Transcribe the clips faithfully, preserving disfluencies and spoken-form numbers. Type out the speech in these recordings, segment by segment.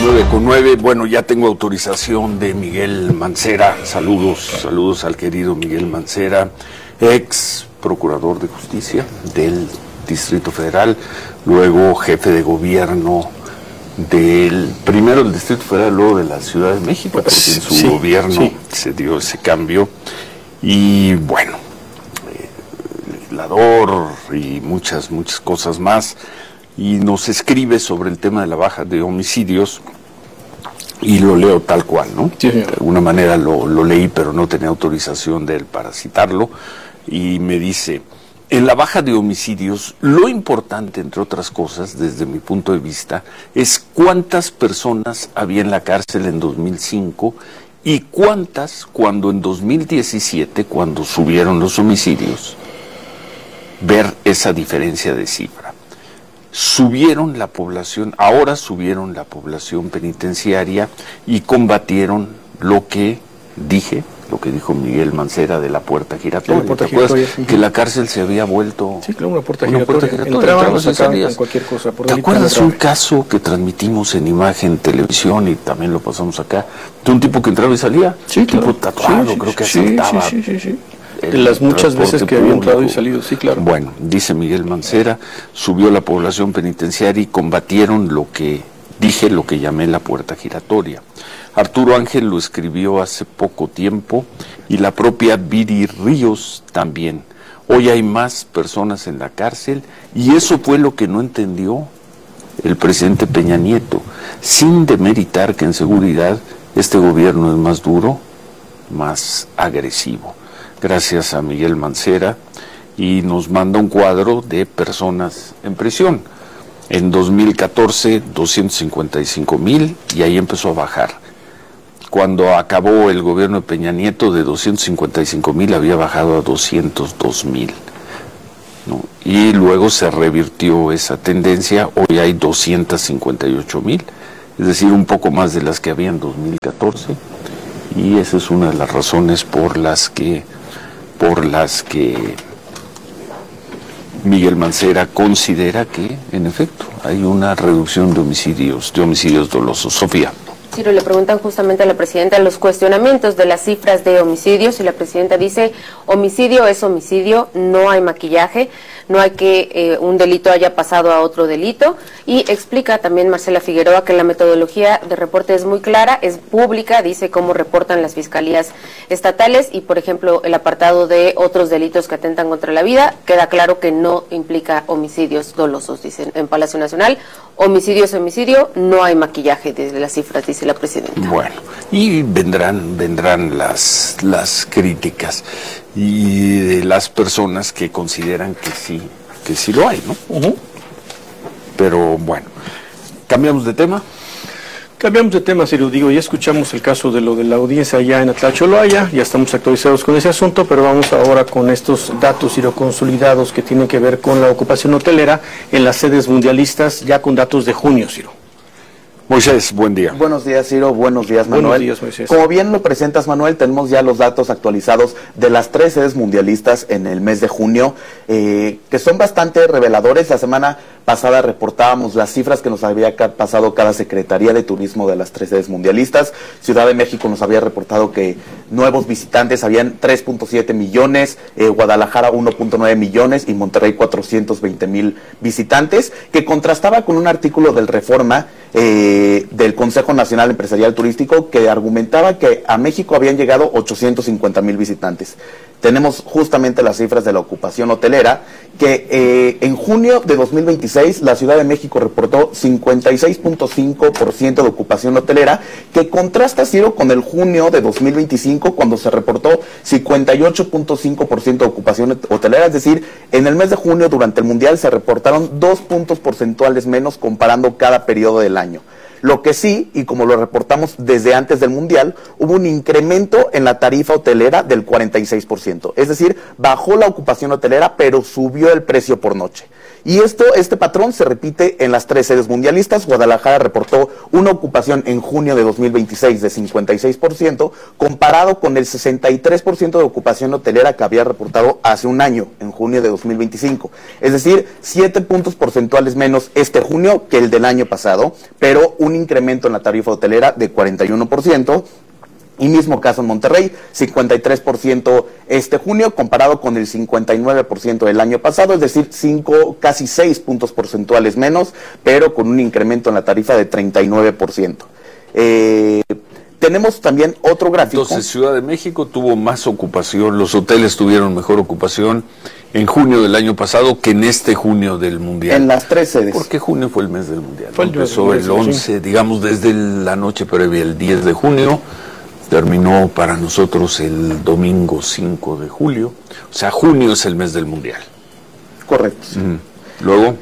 nueve con nueve, bueno, ya tengo autorización de Miguel Mancera. Saludos, saludos al querido Miguel Mancera, ex procurador de justicia del Distrito Federal, luego jefe de gobierno del, primero del Distrito Federal, luego de la Ciudad de México, porque en su sí, gobierno sí. se dio ese cambio. Y bueno, eh, legislador y muchas, muchas cosas más. Y nos escribe sobre el tema de la baja de homicidios y lo leo tal cual, ¿no? Sí, de alguna manera lo, lo leí, pero no tenía autorización de él para citarlo, y me dice: en la baja de homicidios, lo importante, entre otras cosas, desde mi punto de vista, es cuántas personas había en la cárcel en dos mil cinco y cuántas cuando en dos mil diecisiete, cuando subieron los homicidios, ver esa diferencia de cifra. Subieron la población, ahora subieron la población penitenciaria y combatieron lo que dije, lo que dijo Miguel Mancera de la puerta giratoria. La puerta giratoria sí. Que la cárcel se había vuelto... Sí, claro, una puerta una giratoria. Puerta giratoria. Entrábamos y salías. Cualquier cosa. Por ¿Te acuerdas un caso que transmitimos en imagen, televisión, y también lo pasamos acá, de un tipo que entraba y salía? Sí, un claro. tipo tatuado, sí, sí, creo que sí, asaltaba. Sí, sí, sí, sí. De las muchas veces que había entrado y salido, sí, claro. Bueno, dice Miguel Mancera, subió la población penitenciaria y combatieron lo que dije, lo que llamé la puerta giratoria. Arturo Ángel lo escribió hace poco tiempo y la propia Viri Ríos también. Hoy hay más personas en la cárcel y eso fue lo que no entendió el presidente Peña Nieto, sin demeritar que en seguridad este gobierno es más duro, más agresivo. Gracias a Miguel Mancera, y nos manda un cuadro de personas en prisión. En dos mil catorce, doscientos cincuenta y cinco mil, y ahí empezó a bajar. Cuando acabó el gobierno de Peña Nieto, de doscientos cincuenta y cinco mil había bajado a doscientos dos mil, ¿no? Y luego se revirtió esa tendencia, hoy hay doscientos cincuenta y ocho mil, es decir, un poco más de las que había en dos mil catorce, y esa es una de las razones por las que por las que Miguel Mancera considera que, en efecto, hay una reducción de homicidios, de homicidios dolosos. Sofía. Ciro, le preguntan justamente a la presidenta los cuestionamientos de las cifras de homicidios y la presidenta dice: homicidio es homicidio, no hay maquillaje, no hay que eh, un delito haya pasado a otro delito, y explica también Marcela Figueroa que la metodología de reporte es muy clara, es pública, dice cómo reportan las fiscalías estatales y, por ejemplo, el apartado de otros delitos que atentan contra la vida, queda claro que no implica homicidios dolosos, dicen en Palacio Nacional. Homicidio es homicidio, no hay maquillaje desde las cifras, dice la presidenta. Bueno, y vendrán vendrán las las críticas y de las personas que consideran que sí, que sí lo hay, ¿no? Uh-huh. Pero bueno, ¿cambiamos de tema? Cambiamos de tema, Ciro, digo, ya escuchamos el caso de lo de la audiencia allá en Atlacholoaya, ya estamos actualizados con ese asunto, pero vamos ahora con estos datos, Ciro, consolidados que tienen que ver con la ocupación hotelera en las sedes mundialistas, ya con datos de junio, Ciro. Moisés, buen día. Buenos días, Ciro. Buenos días, Manuel. Buenos días, Moisés. Como bien lo presentas, Manuel, tenemos ya los datos actualizados de las tres sedes mundialistas en el mes de junio, eh, que son bastante reveladores. La semana pasada reportábamos las cifras que nos había pasado cada Secretaría de Turismo de las tres sedes mundialistas. Ciudad de México nos había reportado que nuevos visitantes habían tres punto siete millones, eh, Guadalajara uno punto nueve millones y Monterrey cuatrocientos veinte mil visitantes, que contrastaba con un artículo del Reforma eh, del Consejo Nacional Empresarial Turístico que argumentaba que a México habían llegado ochocientos cincuenta mil visitantes. Tenemos justamente las cifras de la ocupación hotelera, que eh, en junio de dos mil veintiséis la Ciudad de México reportó cincuenta y seis punto cinco por ciento de ocupación hotelera, que contrasta, Ciro, con el junio de dos mil veinticinco, cuando se reportó cincuenta y ocho punto cinco por ciento de ocupación hotelera, es decir, en el mes de junio durante el Mundial se reportaron dos puntos porcentuales menos comparando cada periodo del año. Lo que sí, y como lo reportamos desde antes del Mundial, hubo un incremento en la tarifa hotelera del cuarenta y seis por ciento. Es decir, bajó la ocupación hotelera, pero subió el precio por noche. Y esto, este patrón se repite en las tres sedes mundialistas. Guadalajara reportó una ocupación en junio de dos mil veintiséis de cincuenta y seis por ciento, comparado con el sesenta y tres por ciento de ocupación hotelera que había reportado hace un año, en junio de dos mil veinticinco. Es decir, siete puntos porcentuales menos este junio que el del año pasado, pero un incremento en la tarifa hotelera de cuarenta y uno por ciento. Y mismo caso en Monterrey, cincuenta y tres por ciento este junio, comparado con el cincuenta y nueve por ciento del año pasado, es decir, cinco, casi seis puntos porcentuales menos, pero con un incremento en la tarifa de treinta y nueve por ciento. Eh, tenemos también otro gráfico. Entonces, Ciudad de México tuvo más ocupación, los hoteles tuvieron mejor ocupación en junio del año pasado que en este junio del Mundial. En las tres sedes. Porque junio fue el mes del Mundial. Fue el Empezó el once, digamos, desde la noche previa, el diez de junio. Terminó para nosotros el domingo cinco de julio. O sea, junio es el mes del Mundial. Correcto. Mm. Luego.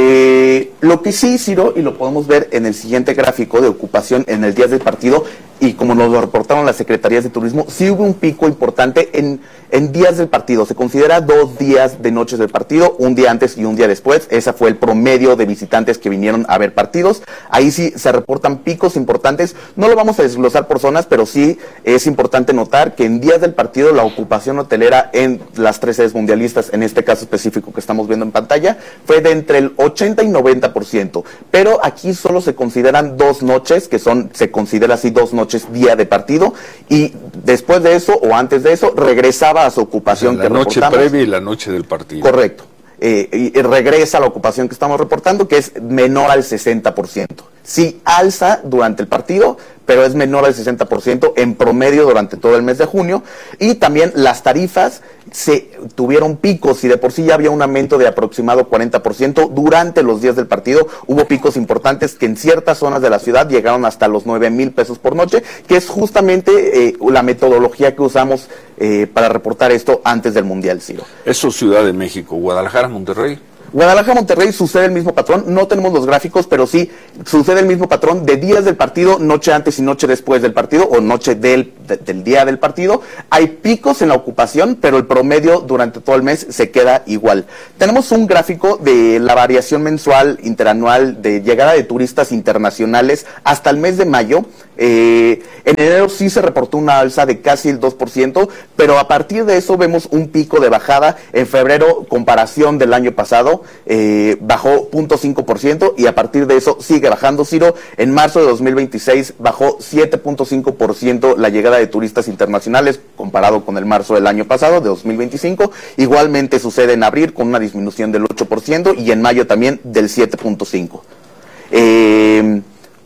Eh, lo que sí, Ciro, y lo podemos ver en el siguiente gráfico de ocupación en el día del partido, y como nos lo reportaron las secretarías de turismo, sí hubo un pico importante en, en días del partido. Se considera dos días de noches del partido, un día antes y un día después. Ese fue el promedio de visitantes que vinieron a ver partidos. Ahí sí se reportan picos importantes. No lo vamos a desglosar por zonas, pero sí es importante notar que en días del partido la ocupación hotelera en las tres sedes mundialistas, en este caso específico que estamos viendo en pantalla, fue de entre el ochenta y noventa por ciento. Pero aquí solo se consideran dos noches, que son, se considera así dos noches día de partido, y después de eso o antes de eso regresaba a su ocupación. O sea, la que noche reportamos. previa y la noche del partido. Correcto. Eh, y, y regresa a la ocupación que estamos reportando, que es menor al sesenta por ciento. Sí alza durante el partido, pero es menor al sesenta por ciento en promedio durante todo el mes de junio. Y también las tarifas se tuvieron picos, y de por sí ya había un aumento de aproximado cuarenta por ciento durante los días del partido. Hubo picos importantes que en ciertas zonas de la ciudad llegaron hasta los nueve mil pesos por noche, que es justamente eh, la metodología que usamos eh, para reportar esto antes del Mundial, Ciro. Eso Ciudad de México. Guadalajara, Monterrey. Guadalajara, Monterrey sucede el mismo patrón. No tenemos los gráficos, pero sí sucede el mismo patrón de días del partido, noche antes y noche después del partido, o noche del, de, del día del partido. Hay picos en la ocupación, pero el promedio durante todo el mes se queda igual. Tenemos un gráfico de la variación mensual, interanual, de llegada de turistas internacionales hasta el mes de mayo. Eh, en enero sí se reportó una alza de casi el dos por ciento, pero a partir de eso vemos un pico de bajada. En febrero, comparación del año pasado, eh, bajó cero punto cinco por ciento, y a partir de eso sigue bajando, Ciro. En marzo de dos mil veintiséis bajó siete punto cinco por ciento la llegada de turistas internacionales comparado con el marzo del año pasado, de dos mil veinticinco. Igualmente sucede en abril con una disminución del ocho por ciento, y en mayo también del siete punto cinco por ciento. Eh...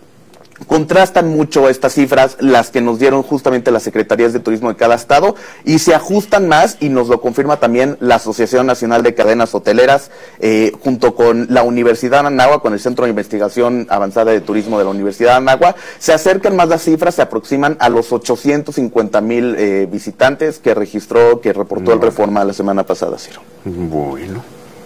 Contrastan mucho estas cifras, las que nos dieron justamente las secretarías de turismo de cada estado, y se ajustan más, y nos lo confirma también la Asociación Nacional de Cadenas Hoteleras, eh, junto con la Universidad de Anáhuac, con el Centro de Investigación Avanzada de Turismo de la Universidad de Anáhuac. Se acercan más las cifras, se aproximan a los ochocientos cincuenta mil eh, visitantes que registró, que reportó no. el Reforma la semana pasada, Ciro. Bueno.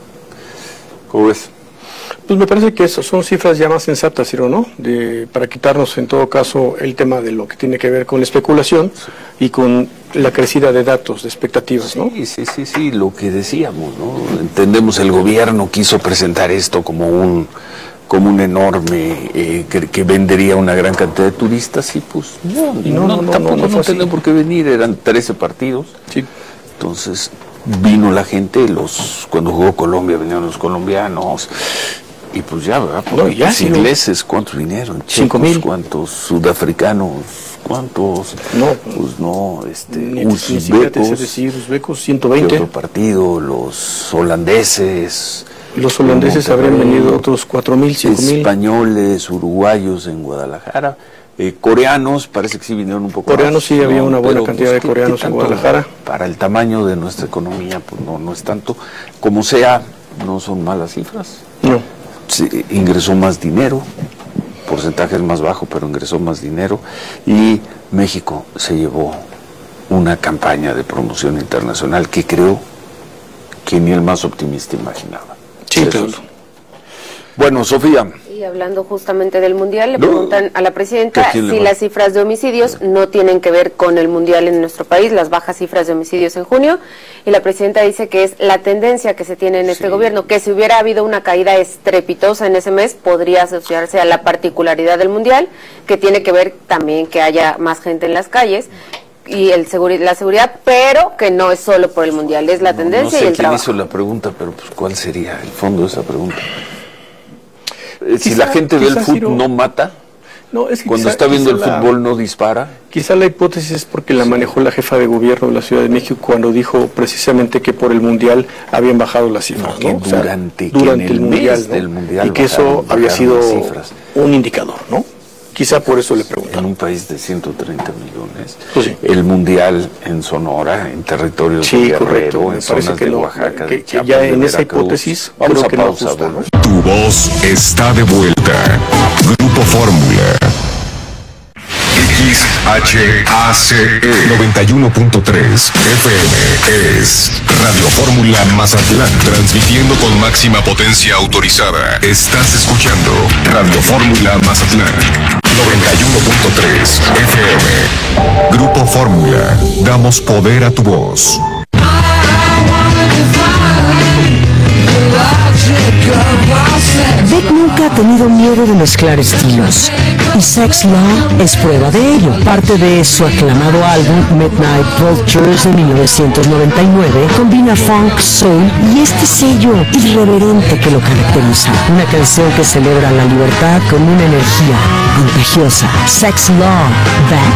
¿Cómo ves? Pues me parece que eso son cifras ya más sensatas, Ciro, ¿no? De, para quitarnos en todo caso el tema de lo que tiene que ver con la especulación, sí, y con la crecida de datos, de expectativas, ¿no? Sí, sí, sí, sí, lo que decíamos, ¿no? Entendemos, el gobierno quiso presentar esto como un como un enorme, eh, que, que vendería una gran cantidad de turistas, y pues no, y no, no, no, tampoco no, no, no tenían por qué venir, eran trece partidos. Sí. Entonces vino la gente, los cuando jugó Colombia vinieron los colombianos. Y pues ya, ¿verdad? No, ya, los sí, ingleses, ¿cuántos vinieron? Cinco Checos, mil. ¿cuántos? Sudafricanos, ¿cuántos? No, pues no, este, ni, uzbecos, es decir, uzbecos, ciento veinte. Otro partido, los holandeses. Los holandeses habrían venido otros cuatro mil, cinco mil. Españoles, uruguayos en Guadalajara. Eh, coreanos, parece que sí vinieron un poco Coreanos más, sí, ¿no? había una buena Pero, cantidad pues, de coreanos en Guadalajara. Para el tamaño de nuestra economía, pues no, no es tanto. Como sea, no son malas cifras. No. Sí, ingresó más dinero, porcentaje es más bajo, pero ingresó más dinero, y México se llevó una campaña de promoción internacional que creo que ni el más optimista imaginaba. Sí, pero... Bueno, Sofía. Y hablando justamente del Mundial, le no. preguntan a la presidenta si le las cifras de homicidios no tienen que ver con el Mundial en nuestro país, las bajas cifras de homicidios en junio, y la presidenta dice que es la tendencia que se tiene en sí. este gobierno, que si hubiera habido una caída estrepitosa en ese mes, podría asociarse a la particularidad del Mundial, que tiene que ver también que haya más gente en las calles, y el seguri la seguridad, pero que no es solo por el Mundial, es la no, tendencia no sé y el quién trabajo. hizo la pregunta, pero pues, ¿cuál sería el fondo de esa pregunta? Si quizá, la gente del fútbol Ciro, no mata, no, es que cuando quizá, está viendo el la, fútbol no dispara. Quizá la hipótesis es porque la manejó la jefa de gobierno de la Ciudad de México cuando dijo precisamente que por el Mundial habían bajado las cifras. No, ¿no? Que durante, o sea, durante el, el mundial, mes ¿no? del Mundial y que bajaron, eso había sido cifras. un indicador, ¿no? Quizá por eso le preguntan. En un país de ciento treinta millones, pues sí. el Mundial en Sonora, en territorios sí, de Guerrero, correcto. en zonas que de no, Oaxaca, que, de Chiapas, que ya de en esa Veracruz. hipótesis Vamos creo a que pausa, no ajusta, ¿no? Tu voz está de vuelta. Grupo Fórmula. X H A C E noventa y uno punto tres F M es Radio Fórmula Mazatlán, transmitiendo con máxima potencia autorizada. Estás escuchando Radio Fórmula Mazatlán noventa y uno punto tres F M. Grupo Fórmula, damos poder a tu voz. Beck nunca ha tenido miedo de mezclar estilos, y Sex Law es prueba de ello. Parte de su aclamado álbum Midnight Vultures de mil novecientos noventa y nueve combina funk, soul y este sello irreverente que lo caracteriza. Una canción que celebra la libertad con una energía contagiosa. Sex Law, Beck.